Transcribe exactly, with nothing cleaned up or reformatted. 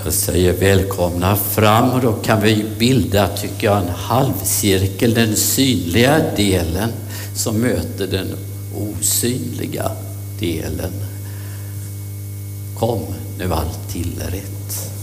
Jag säger välkomna fram, och då kan vi bilda, tycker jag, en halvcirkel, den synliga delen som möter den osynliga delen. Kom nu allt till rätt.